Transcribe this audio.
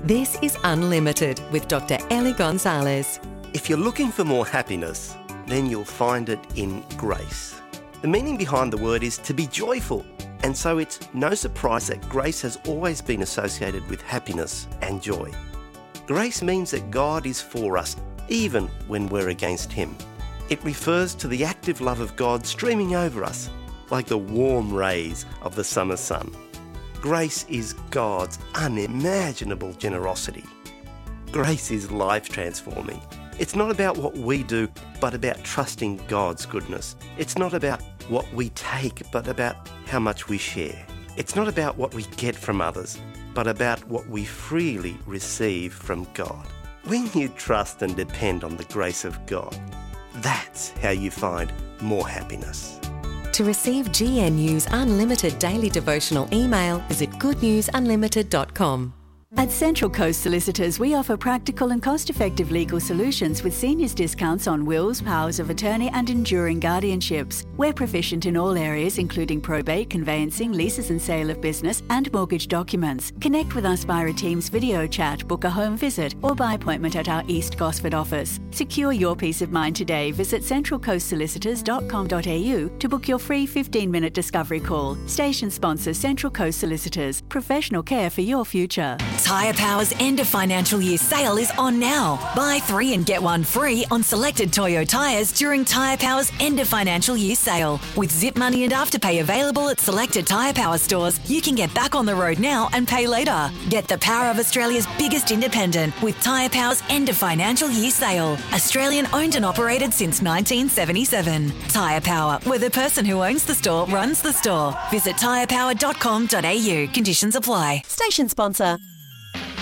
This is Unlimited with Dr. Ellie Gonzalez. If you're looking for more happiness, then you'll find it in grace. The meaning behind the word is to be joyful, and so it's no surprise that grace has always been associated with happiness and joy. Grace means that God is for us, even when we're against Him. It refers to the active love of God streaming over us, like the warm rays of the summer sun. Grace is God's unimaginable generosity. Grace is life-transforming. It's not about what we do, but about trusting God's goodness. It's not about what we take, but about how much we share. It's not about what we get from others, but about what we freely receive from God. When you trust and depend on the grace of God, that's how you find more happiness. To receive GNU's Unlimited Daily Devotional email, visit goodnewsunlimited.com. At Central Coast Solicitors, we offer practical and cost-effective legal solutions with seniors discounts on wills, powers of attorney and enduring guardianships. We're proficient in all areas including probate, conveyancing, leases and sale of business and mortgage documents. Connect with us via a Teams video chat, book a home visit or by appointment at our East Gosford office. Secure your peace of mind today. Visit centralcoastsolicitors.com.au to book your free 15-minute discovery call. Station sponsor Central Coast Solicitors. Professional care for your future. Tyre Power's end of financial year sale is on now. Buy 3 and get 1 free on selected Toyo tyres during Tyre Power's end of financial year sale. With Zip Money and Afterpay available at selected Tyre Power stores, you can get back on the road now and pay later. Get the power of Australia's biggest independent with Tyre Power's end of financial year sale. Australian owned and operated since 1977. Tyre Power, where the person who owns the store runs the store. Visit tyrepower.com.au. Conditions apply. Station sponsor.